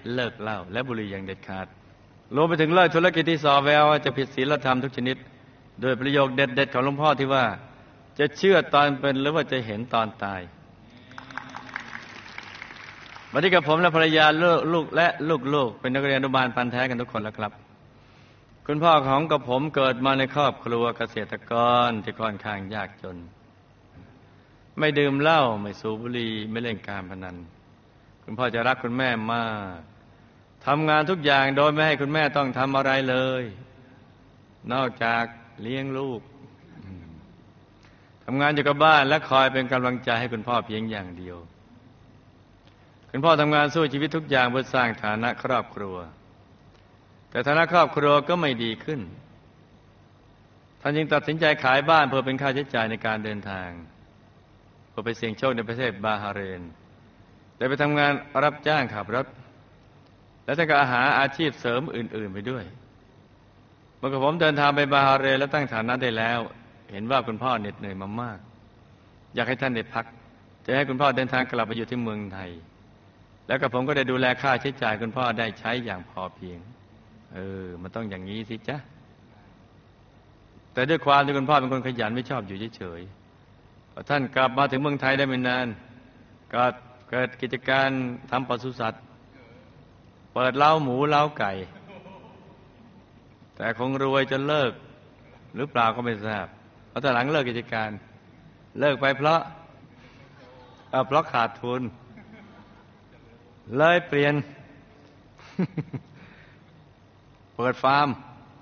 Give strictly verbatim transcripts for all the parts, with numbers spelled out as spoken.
เลิกเหล้าและบุหรี่อย่างเด็ดขาดรวมไปถึงเลิกธุรกิจที่ส่อแววว่าจะผิดศีลธรรมทุกชนิดโดยประโยคเด็ดๆของหลวงพ่อที่ว่าจะเชื่อตอนเป็นหรือว่าจะเห็นตอนตายวันนี้กับผมและภรรยาลูกและลูกๆเป็นนักเรียนอนุบาลพันธุ์แท้กันทุกคนแล้วครับคุณพ่อของกับผมเกิดมาในครอบครัวเกษตรกรที่ค่อนข้างยากจนไม่ดื่มเหล้าไม่สูบบุหรี่ไม่เล่นการพนันคุณพ่อจะรักคุณแม่มากทำงานทุกอย่างโดยไม่ให้คุณแม่ต้องทำอะไรเลยนอกจากเลี้ยงลูกทำงานอยู่กับบ้านและคอยเป็นกำลังใจให้คุณพ่อเพียงอย่างเดียวคุณพ่อทำงานสู้ชีวิตทุกอย่างเพื่อสร้างฐานะครอบครัวแต่ฐานะครอบครัวก็ไม่ดีขึ้นท่านจึงตัดสินใจขายบ้านเพื่อเป็นค่าใช้จ่ายในการเดินทางเพื่อไปเสี่ยงโชคในประเทศบาฮาเรนได้ไปทำงานรับจ้างขับรถและท่านก็หาอาชีพเสริมอื่นๆไปด้วยเมื่อผมเดินทางไปบาฮาเรนและตั้งฐานะได้แล้วเห็นว่าคุณพ่อเหน็ดเหนื่อยมามากอยากให้ท่านได้พักจะให้คุณพ่อเดินทางกลับไปอยู่ที่เมืองไทยแล้วกับผมก็ได้ดูแลค่าใช้จ่ายคุณพ่อได้ใช้อย่างพอเพียงเออมันต้องอย่างนี้สิจ๊ะแต่ด้วยความที่คุณพ่อเป็นคนขยันไม่ชอบอยู่เฉยๆพอท่านกลับมาถึงเมืองไทยได้ไม่นานก็เกิดกิจการทำปศุสัตว์เปิดเล้าหมูเล้าไก่แต่คงรวยจนเลิกหรือเปล่าก็ไม่ทราบเพราะตอนหลังเลิกกิจการเลิกไปเพราะเอ่อเพราะขาดทุนเลยเปลี่ยน เปิดฟาร์ม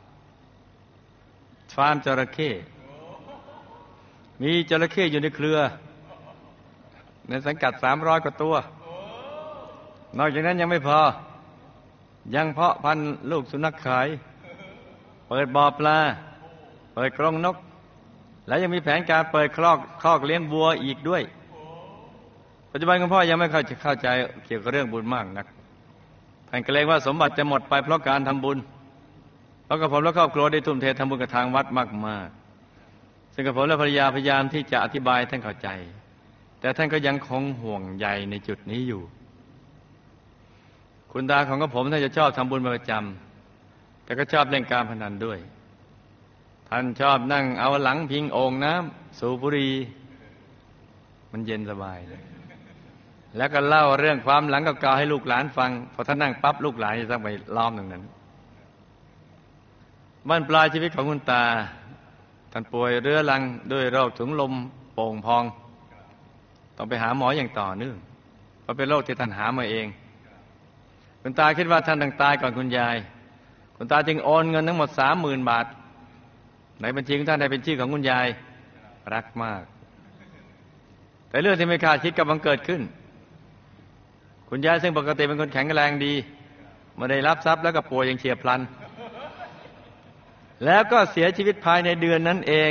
ฟาร์มจระเข้มีจระเข้อยู่ในเครือในสังกัดสามร้อยกว่าตัวนอกจากนั้นยังไม่พอยังเพาะพันธุ์ลูกสุนัขขายเปิดบ่อปลาเปิดกรงนกและยังมีแผนการเปิดคอกคอกเลี้ยงวัวอีกด้วยปัจจุบันคุณพ่อยังไม่เข้าใจเข้าใจเกี่ยวกับเรื่องบุญมากนักท่านเกรงว่าสมบัติจะหมดไปเพราะการทำบุญเพราะกับผมและครอบครัวได้ทุ่มเททำบุญกับทางวัดมากๆซึ่งกับผมและภรรยาพยายามที่จะอธิบายท่านเข้าใจแต่ท่านก็ยังคงห่วงใยในจุดนี้อยู่คุณตาของกับผมท่านจะชอบทำบุญประจำแต่ก็ชอบเล่นการพนันด้วยท่านชอบนั่งเอาหลังพิงโอ่งน้ำสูบบุหรี่มันเย็นสบายเลยแล้วก็เล่าเรื่องความหลังเก่าๆให้ลูกหลานฟังพอท่านนั่งปั๊บลูกหลานจะต้องไปล้อมตรงนั้นบ้านปลายชีวิตของคุณตาท่านป่วยเรื้อรังด้วยโรคถุงลมโป่งพองต้องไปหาหมออย่างต่อเนื่องเพราะเป็นโรคที่ท่านหามาเองคุณตาคิดว่าท่านต้องตายก่อนคุณยายคุณตาจึงโอนเงินทั้งหมดสามหมื่นบาทในบัญชีของท่านได้เป็นชื่อของคุณยายรักมากแต่เรื่องที่ไม่คาดคิดก็บังเกิดขึ้นคุณยายซึ่งปกติเป็นคนแข็งแรงดีไม่ได้รับทรัพย์แล้วก็ป่วยอย่างเฉียบพลันแล้วก็เสียชีวิตภายในเดือนนั้นเอง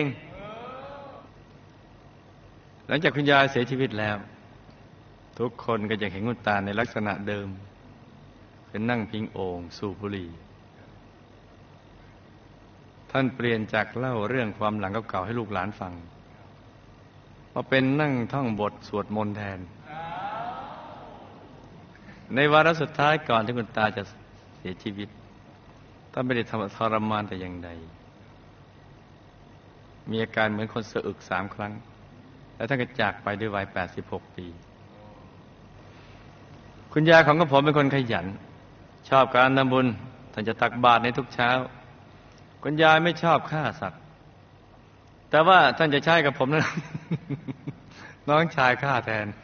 หลังจากคุณยายเสียชีวิตแล้วทุกคนก็จะเห็นคุณตาในลักษณะเดิมเป็นนั่งพิงโอ่งสูบบุหรี่ท่านเปลี่ยนจากเล่าเรื่องความหลังเก่าๆให้ลูกหลานฟังมาเป็นนั่งท่องบทสวดมนต์แทนในวาระสุดท้ายก่อนที่คุณตาจะเสียชีวิตท่านไม่ได้ทรมานแต่อย่างใดมีอาการเหมือนคนสะอึกสามครั้งแล้วท่านก็จากไปด้วยวัยแปดสิบหกปีคุณยายของกระผมเป็นคนขยันชอบการทำบุญท่านจะตักบาตรในทุกเช้าคุณยายไม่ชอบฆ่าสัตว์แต่ว่าท่านจะใช้กับผมนะ น้องชายฆ่าแทน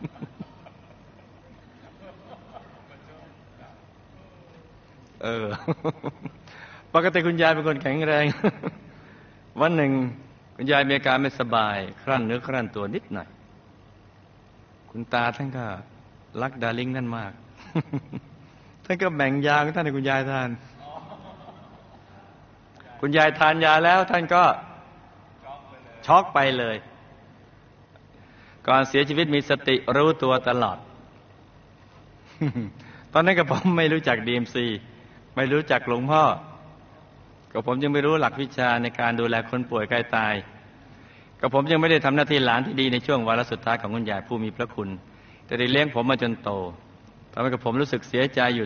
เออ ปกติคุณยายเป็นคนแข็งแรง วันหนึ่งคุณยายมีอาการไม่สบายครั่นเนื้อครั่นตัวนิดหน่อยคุณตาท่านก็รักดาริ่งนั่นมาก ท่านก็แบ่งยาของท่านให้คุณยายทานคุณยายทานยาแล้วท่านก็ช็อกไปเลยก่อนเสียชีวิตมีสติรู้ตัวตลอด ตอนนั้นกับผมไม่รู้จัก ดี เอ็ม ซี ไม่รู้จักหลวงพ่อกับผมยังไม่รู้หลักวิชาในการดูแลคนป่วยใกล้ตายกับผมยังไม่ได้ทำหน้าที่หลานที่ดีในช่วงวาระสุดท้ายของคุณยายผู้มีพระคุณแต่ได้เลี้ยงผมมาจนโตทำให้กับผมรู้สึกเสียใจอยู่